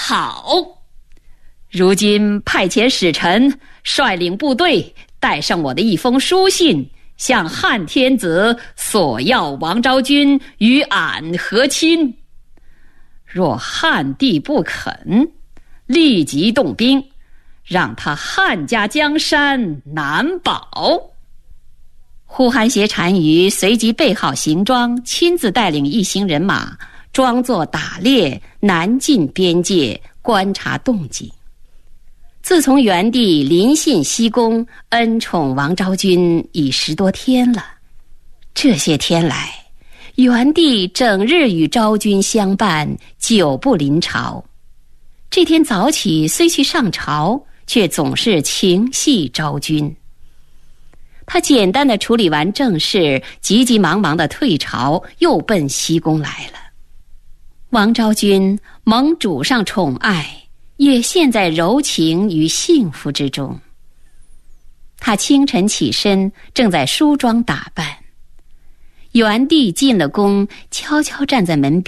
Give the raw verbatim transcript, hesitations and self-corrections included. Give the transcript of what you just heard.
好，如今派遣使臣率领部队，带上我的一封书信，向汉天子索要王昭君与俺和亲。若汉帝不肯，立即动兵，让他汉家江山难保。呼韩邪单于随即备好行装，亲自带领一行人马，装作打猎，南进边界，观察动静。自从元帝临幸西宫，恩宠王昭君已十多天了。这些天来，元帝整日与昭君相伴，久不临朝。这天早起虽去上朝，却总是情系昭君。他简单的处理完政事，急急忙忙的退朝，又奔西宫来了。王昭君蒙主上宠爱，也陷在柔情与幸福之中。他清晨起身，正在梳妆打扮。元帝进了宫，悄悄站在门边。